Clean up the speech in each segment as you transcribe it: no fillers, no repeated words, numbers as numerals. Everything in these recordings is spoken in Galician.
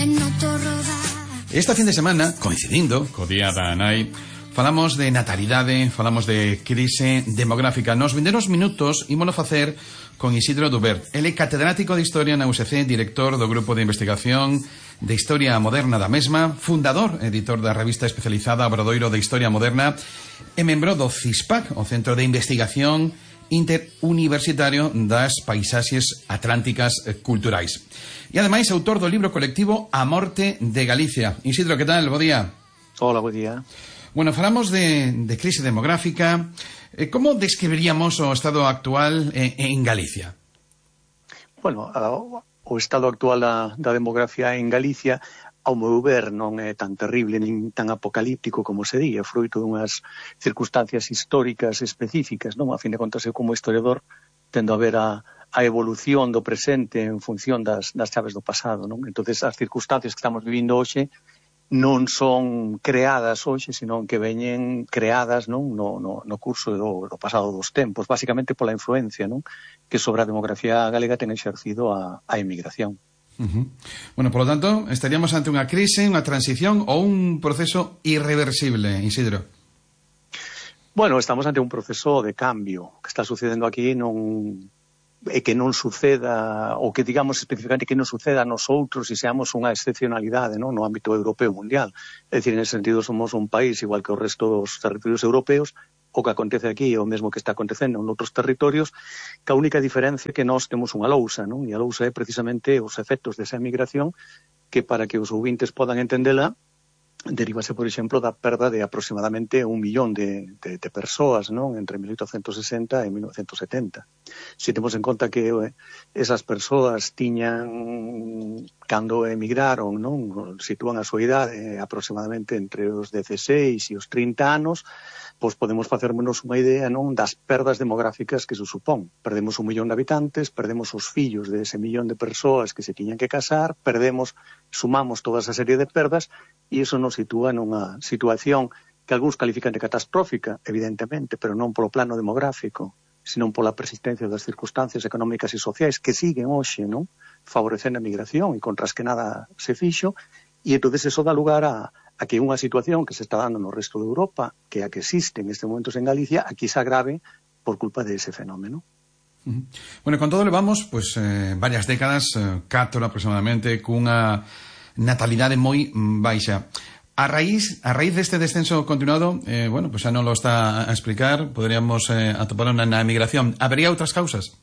Esta fin de semana, coincidindo co Día da Nai, falamos de natalidade, falamos de crise demográfica. Nos vindeiros minutos ímolo facer con Isidro Dubert. Ele é catedrático de Historia na USC, director do Grupo de Investigación de Historia Moderna da mesma, fundador, editor da revista especializada Obradoiro de Historia Moderna e membro do CISPAC, o Centro de Investigación Interuniversitario das Paisaxes Atlánticas Culturais. E ademais autor do libro colectivo A Morte de Galicia. Isidro, que tal? Bo día. Hola, bo día. Bueno, falamos de crise demográfica. Como describiríamos o estado actual en Galicia? Bueno, o estado actual da demografía en Galicia, ao meu ver, non é tan terrible nin tan apocalíptico como se di, é fruito dunhas circunstancias históricas específicas, non? A fin de contas, eu como historiador tendo a ver a evolución do presente en función das chaves do pasado, non? Entonces, as circunstancias que estamos vivindo hoxe non son creadas hoxe, senón que veñen creadas, non, no curso do pasado dos tempos, basicamente pola influencia, non, que sobre a demografía galega ten exercido a emigración. Bueno, por lo tanto, estaríamos ante unha crise, unha transición ou un proceso irreversible, Isidro? Bueno, estamos ante un proceso de cambio. O que está sucedendo aquí é que non suceda, ou que digamos especificamente que non suceda a nosotros e seamos unha excepcionalidade, non, no ámbito europeo mundial. É dicir, en ese sentido somos un país igual que o resto dos territorios europeos. O que acontece aquí é o mesmo que está acontecendo en outros territorios, que a única diferencia é que nós temos unha lousa, non? E a lousa é precisamente os efectos desa emigración que, para que os ouvintes podan entendela, derívase, por exemplo, da perda de aproximadamente 1 millón de persoas, non? Entre 1860 e 1970. Se temos en conta que esas persoas tiñan, cando emigraron, non? Sitúan a súa idade aproximadamente entre os 16 e os 30 anos, pois podemos facernos unha idea, non, das perdas demográficas que se supón. Perdemos 1 millón de habitantes, perdemos os fillos de ese millón de persoas que se tiñan que casar, sumamos toda esa serie de perdas e iso nos sitúa nunha situación que algúns califican de catastrófica, evidentemente, pero non polo plano demográfico, senón pola persistencia das circunstancias económicas e sociais que siguen hoxe, non, favorecendo a migración e contra as que nada se fixo, e entón eso dá lugar a que unha situación que se está dando no resto de Europa, que a que existe en este momento en Galicia, aquí se agrave por culpa de ese fenómeno. Bueno, con todo levamos pues, varias décadas, 4 aproximadamente, cunha natalidade moi baixa. A raíz deste descenso continuado, bueno, pues xa non lo está a explicar, podríamos atopar na emigración. ¿Habería outras causas?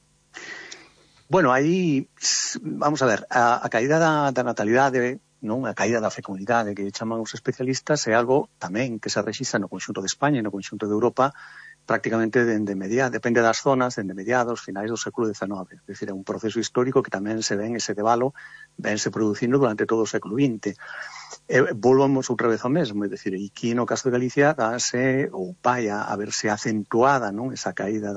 Bueno, aí, vamos a ver, a caída da natalidade, non, a caída da fecundidade que chaman os especialistas é algo tamén que se rexistra no conxunto de España e no conxunto de Europa prácticamente depende das zonas, dende mediados, finais do século XIX. É dicir, é un proceso histórico que tamén se ven ese debalo, vense producindo durante todo o século XX. Volvamos outra vez ao mesmo, é dicir, e aquí no caso de Galicia dáse, ou vai a verse acentuada, non, esa caída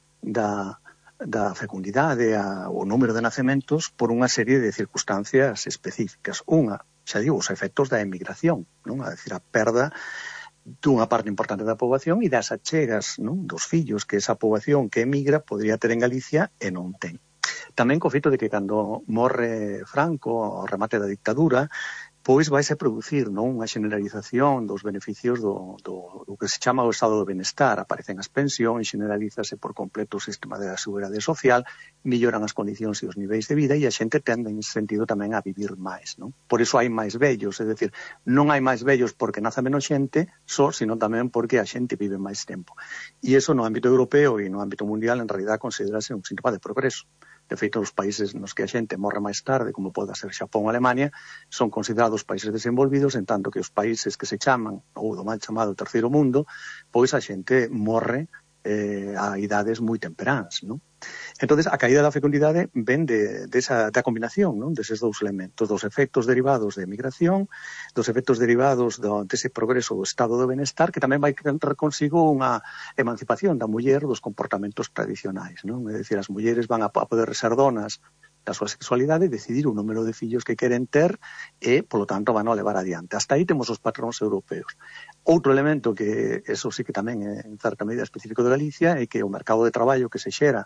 da fecundidade, o número de nacementos por unha serie de circunstancias específicas. Unha, xa digo, os efectos da emigración, non? A decir, a perda dunha parte importante da poboación e das achegas, non, dos fillos que esa poboación que emigra podría ter en Galicia e non ten. Tamén co feito de que cando morre Franco, ao remate da dictadura, pois vaise producir, non, unha generalización dos beneficios do que se chama o estado do benestar. Aparecen as pensións, generalízase por completo o sistema da seguridade social, melloran as condicións e os niveis de vida e a xente tende en ese sentido tamén a vivir máis, non? Por iso hai máis vellos, é dicir, non hai máis vellos porque naza menos xente só, sino tamén porque a xente vive máis tempo. E iso no ámbito europeo e no ámbito mundial en realidad considerase un síntoma de progreso. De feito, os países nos que a xente morre máis tarde, como pode ser Xapón ou Alemania, son considerados países desenvolvidos, en tanto que os países que se chaman, ou do mal chamado terceiro mundo, pois a xente morre a idades moi temperáns, non? Entonces, a caída da fecundidade ven da combinación, non, deses dous elementos, dos efectos derivados de emigración, dos efectos derivados dese progreso do estado do benestar, que tamén vai ter consigo unha emancipación da muller dos comportamentos tradicionais, non? É dicir, as mulleres van a poder ser donas da súa sexualidade e decidir o número de fillos que queren ter e, polo tanto, van a levar adiante. Hasta aí temos os patróns europeos. Outro elemento que, eso sí que tamén é en certa medida específico de Galicia, é que o mercado de traballo que se xera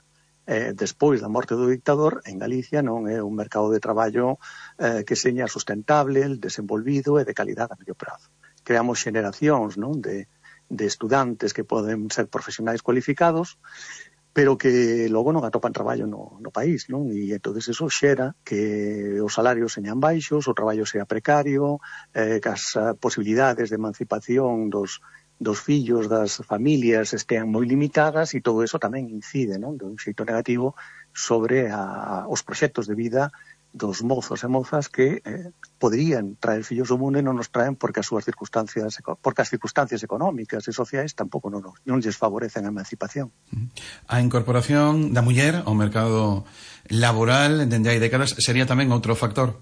despois da morte do dictador, en Galicia non é un mercado de traballo que seña sustentable, desenvolvido e de calidade a medio prazo. Creamos xeneracións, non, de estudantes que poden ser profesionais cualificados, pero que logo non atopan traballo no país, non? E entonces eso xera que os salarios señan baixos, o traballo sea precario, que as posibilidades de emancipación dos fillos, das familias estean moi limitadas, e todo eso tamén incide, non, de un xeito negativo sobre os proxectos de vida dos mozos e mozas que poderían traer fillos ao mundo e non nos traen porque as circunstancias económicas e sociais tampouco non lles favorecen a emancipación. A incorporación da muller ao mercado laboral dende hai décadas sería tamén outro factor?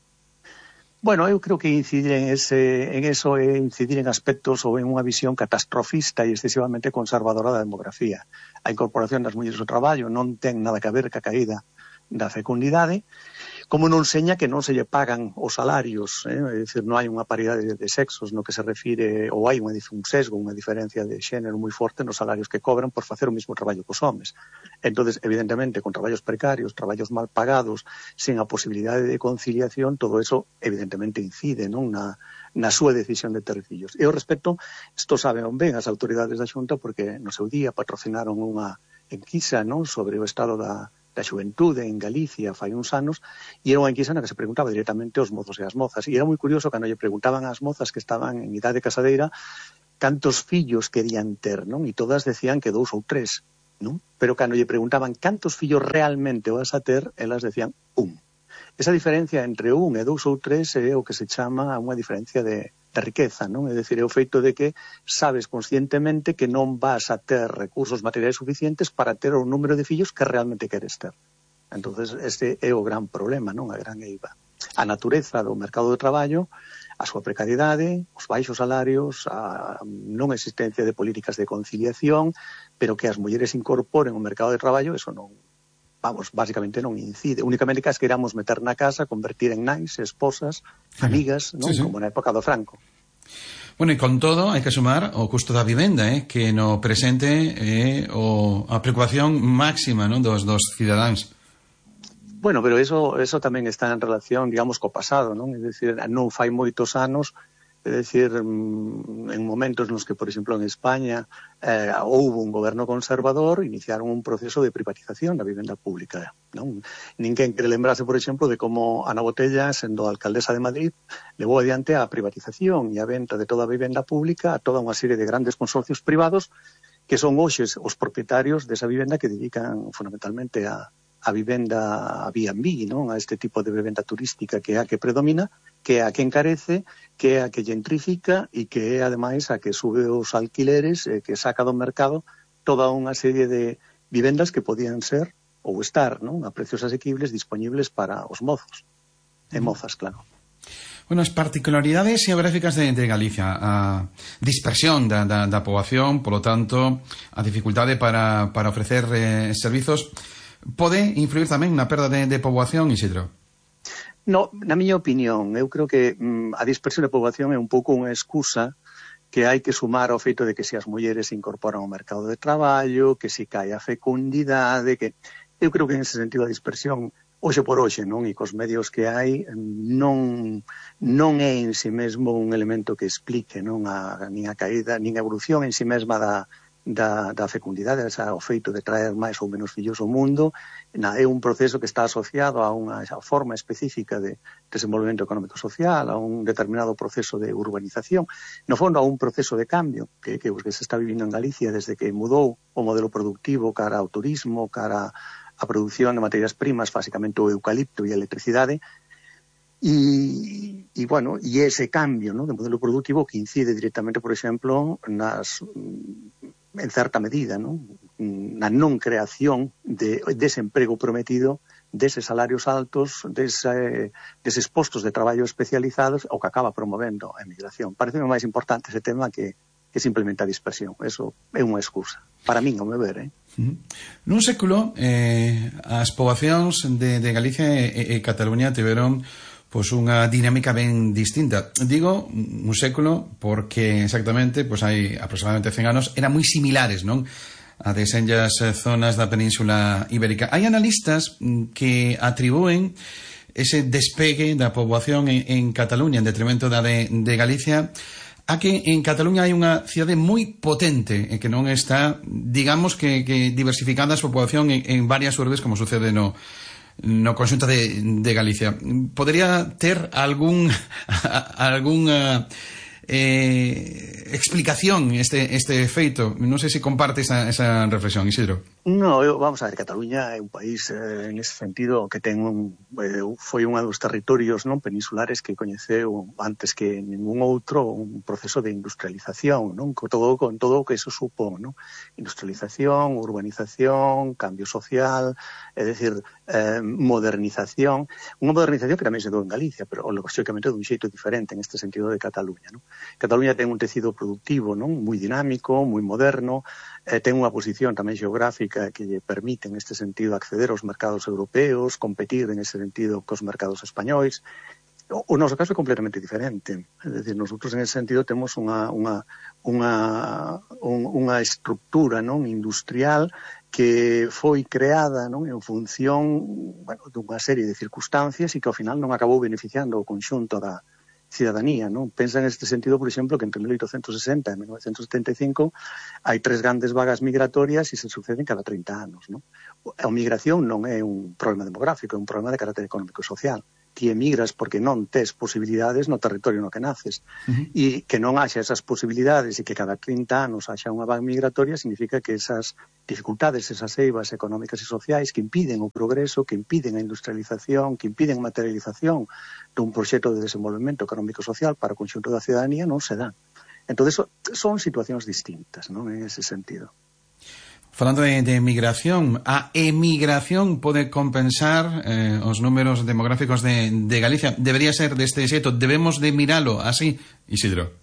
Bueno, eu creo que incidir en eso é incidir en aspectos ou en unha visión catastrofista e excesivamente conservadora da demografía. A incorporación das mulleres ao traballo non ten nada que ver ca caída da fecundidade, como non seña que non se lle pagan os salarios, é dicir, non hai unha paridade de sexos no que se refire, ou hai un sesgo, unha diferencia de xénero moi forte nos salarios que cobran por facer o mesmo traballo cos homes. Entonces, evidentemente, con traballos precarios, traballos mal pagados, sen a posibilidade de conciliación, todo eso evidentemente incide, non, na súa decisión de ter fillos. E ao respecto, isto saben ben as autoridades da Xunta porque no seu día patrocinaron unha enquisa, non, sobre o estado da xuventude en Galicia fai uns anos, e era unha enquisa na que se preguntaba directamente aos mozos e as mozas, e era moi curioso cando lle preguntaban ás mozas que estaban en idade casadeira cantos fillos querían ter, non? E todas decían que 2 ou 3, non? Pero cando lle preguntaban cantos fillos realmente vas a ter, elas decían 1. Esa diferencia entre 1 e 2 ou 3 é o que se chama unha diferencia de riqueza, non? É dicir, é o feito de que sabes conscientemente que non vas a ter recursos materiais suficientes para ter o número de fillos que realmente queres ter. Entonces, este é o gran problema, non? A gran eiva. A natureza do mercado de traballo, a súa precariedade, os baixos salarios, a non existencia de políticas de conciliación, pero que as mulleres incorporen o mercado de traballo, eso non, básicamente non incide. Únicamente que as queramos meter na casa, convertir en nais, esposas, amigas, non? Sí, sí. Como na época do Franco. Bueno, e con todo, hai que sumar o custo da vivenda, que no presente é a preocupación máxima, non, dos cidadáns. Bueno, pero eso tamén está en relación, digamos, co pasado, non? É dicir, non fai moitos anos, é dicir, en momentos nos que, por exemplo, en España houve un goberno conservador, iniciaron un proceso de privatización da vivenda pública, non? Ninguén quere lembrarse, por exemplo, de como Ana Botella, sendo alcaldesa de Madrid, levou adiante a privatización e a venta de toda a vivenda pública a toda unha serie de grandes consorcios privados que son hoxes os propietarios desa vivenda que dedican fundamentalmente a vivenda a B&B, non? A este tipo de vivenda turística que é a que predomina, que é a que encarece, que é a que gentrifica e que é, ademais, a que sube os alquileres, que saca do mercado toda unha serie de vivendas que podían ser ou estar, non, a precios asequibles disponibles para os mozos e mozas, claro. Bueno, as particularidades xeográficas de Galicia, a dispersión da poboación, polo tanto, a dificultade para ofrecer servizos, pode influir tamén na perda de poboación, Isidro? No, na miña opinión, eu creo que a dispersión de poboación é un pouco unha excusa que hai que sumar ao feito de que se as mulleres se incorporan ao mercado de traballo, que se cae a fecundidade, que eu creo que en ese sentido a dispersión hoxe por hoxe, non, e cos medios que hai, non é en si mesmo un elemento que explique, non, nin a caída, nin a evolución en si mesma da fecundidade, o feito de traer máis ou menos fillos ao mundo, é un proceso que está asociado a unha forma específica de desenvolvemento económico social, a un determinado proceso de urbanización, no fondo a un proceso de cambio que se está vivindo en Galicia desde que mudou o modelo productivo cara ao turismo, cara a produción de materias primas, básicamente o eucalipto e a electricidade, e bueno, e ese cambio, ¿no?, de modelo productivo que incide directamente, por exemplo, en certa medida, ¿no?, na non creación dese emprego prometido, deses salarios altos, deses postos de traballo especializados, o que acaba promovendo a emigración. Parece máis importante ese tema que simplemente a dispersión. Eso é unha excusa. Para min, ao meu ver, Nun século, as poboacións de Galicia e Cataluña tiveron pois unha dinámica ben distinta. Digo un século porque exactamente pois hai aproximadamente 100 anos eran moi similares, non? a desenllas zonas da Península Ibérica. Hai analistas que atribúen ese despegue da poboación en Cataluña en detrimento da de Galicia a que en Cataluña hai unha cidade moi potente e que non está, digamos que diversificada a súa poboación en varias urbes como sucede no conxunto de Galicia. Podería ter algunha explicación este feito? Non sei se comparte esa reflexión, Isidro. No, vamos a ver, Cataluña é un país en ese sentido que foi un dos territorios non peninsulares que coñeceu antes que ningún outro un proceso de industrialización, non? Con todo o que eso supón, non? Industrialización, urbanización, cambio social, é dicir, modernización, unha modernización que tamén se dou en Galicia, pero lógicamente dun xeito diferente en este sentido de Cataluña, non? Cataluña ten un tecido productivo, non? Moi dinámico, moi moderno, ten unha posición tamén xeográfica que lle permite en este sentido acceder aos mercados europeos, competir en ese sentido cos mercados españois. O noso caso é completamente diferente. É dicir, nosotros en ese sentido temos unha estructura non industrial que foi creada non en función dunha serie de circunstancias e que ao final non acabou beneficiando o conxunto da cidadanía, non? Pensa en este sentido, por exemplo, que entre 1860 e 1975 hai 3 grandes vagas migratorias e se suceden cada 30 anos, non? A migración non é un problema demográfico, é un problema de carácter económico e social. Ti emigras porque non tes posibilidades no territorio no que naces. E que non haxa esas posibilidades e que cada 30 anos haxa unha vaga migratoria significa que esas dificultades, esas eivas económicas e sociais que impiden o progreso, que impiden a industrialización, que impiden a materialización dun proxecto de desenvolvemento económico e social para o conxunto da cidadanía non se dan. Entón, son situacións distintas, non? En ese sentido. Falando de emigración, a emigración pode compensar os números demográficos de Galicia. Debería ser deste xeito. Debemos de miralo así, Isidro?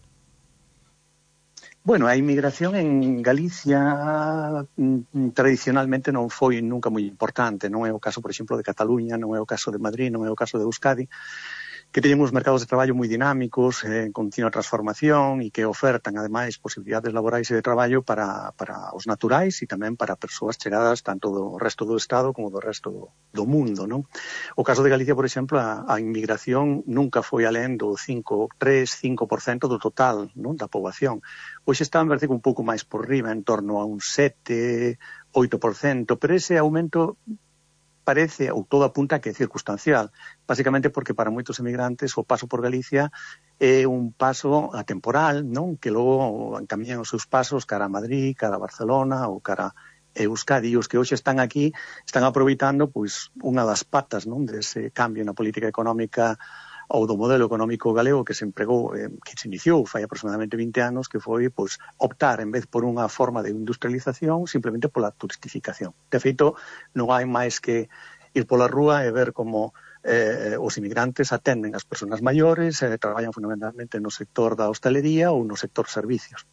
Bueno, a inmigración en Galicia tradicionalmente non foi nunca moi importante. Non é o caso, por exemplo, de Cataluña, non é o caso de Madrid, non é o caso de Euskadi, que teñen uns mercados de traballo moi dinámicos, en continua transformación e que ofertan, ademais, posibilidades laborais e de traballo para os naturais e tamén para persoas chegadas tanto do resto do Estado como do resto do mundo, non? O caso de Galicia, por exemplo, a inmigración nunca foi alén do 5% do total, non? Da poboación. Hoxe está, me parece, un pouco máis por riba, en torno a un 7, 8%, pero ese aumento parece, ou todo apunta que é circunstancial, basicamente porque para moitos emigrantes o paso por Galicia é un paso atemporal, non? Que logo encamiñan os seus pasos cara a Madrid, cara a Barcelona ou cara a Euskadi, e os que hoxe están aquí están aproveitando pois unha das patas, non? Dese cambio na política económica ou do modelo económico galego que se empregou, que se iniciou fai aproximadamente 20 anos, que foi pois optar en vez por unha forma de industrialización simplemente pola turistificación. De feito, non hai máis que ir pola rúa e ver como os inmigrantes atenden as persoas maiores, traballan fundamentalmente no sector da hostalería ou no sector servicios.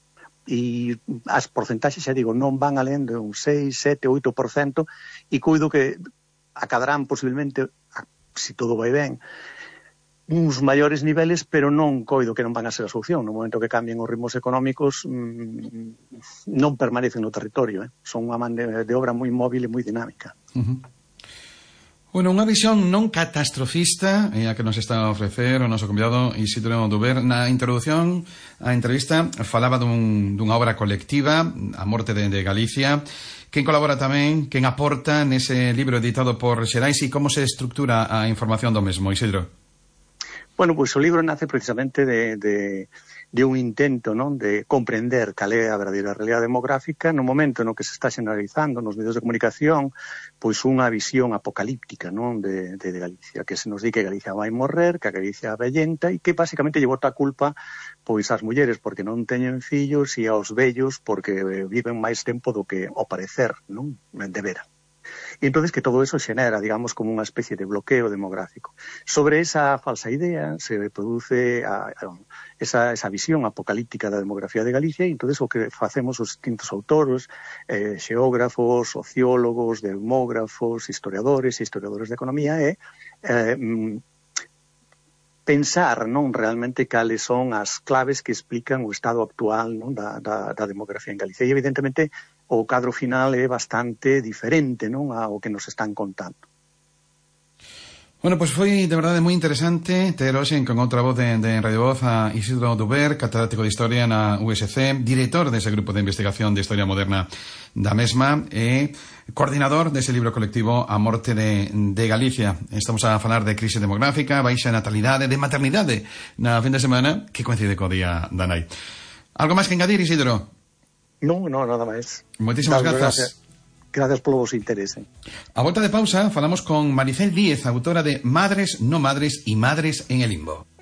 E as porcentaxes, xa digo, non van alén de un 6, 7, 8% e cuido que acadarán posiblemente, se todo vai ben, uns maiores niveles, pero non coido que non van a ser a solución. No momento que cambien os ritmos económicos non permanecen no territorio. Son unha man de obra moi móvil e moi dinámica. Bueno, unha visión non catastrofista é a que nos está a ofrecer o noso convidado Isidro Duber. Na introdución á entrevista falaba dunha obra colectiva, A morte de Galicia. Quen colabora tamén, quen aporta nese libro editado por Xerais e como se estructura a información do mesmo, Isidro? Bueno, pois o libro nace precisamente de un intento, non, de comprender cal é a verdadeira realidade demográfica no momento no que se está xeneralizando nos medios de comunicación pois unha visión apocalíptica, non, de Galicia, que se nos di que Galicia vai morrer, que a Galicia avellenta e que basicamente lle bota a culpa pois ás mulleres porque non teñen fillos e aos vellos porque viven máis tempo do que ao parecer, non, debera. E entonces que todo eso xenera, digamos, como unha especie de bloqueo demográfico. Sobre esa falsa idea se produce esa visión apocalíptica da demografía de Galicia e entonces o que facemos os distintos autores, xeógrafos, sociólogos, demógrafos, historiadores e historiadores de economía é pensar, non, realmente cales son as claves que explican o estado actual, non, da demografía en Galicia. E evidentemente o cadro final é bastante diferente, non, ao que nos están contando. Bueno, pois foi de verdade moi interesante ter hoxe con outra voz de Radio Voz a Isidro Dubert, catedrático de Historia na USC, director dese grupo de investigación de Historia Moderna da mesma e coordinador dese libro colectivo A Morte de Galicia. Estamos a falar de crise demográfica, baixa natalidade, de maternidade na fin de semana que coincide co Día da Nai. Algo máis que engadir, Isidro? Non, nada máis. Moitísimas grazas. Gracias polo vos interese. A volta de pausa falamos con Maricel Díez, autora de Madres, no madres y madres en el limbo.